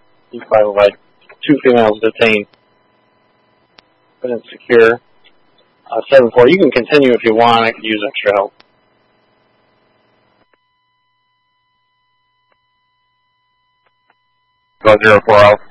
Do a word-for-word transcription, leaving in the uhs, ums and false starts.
He's by like two females detained. But it's secure. Uh, seven four, you can continue if you want. I could use extra help. Go zero four out.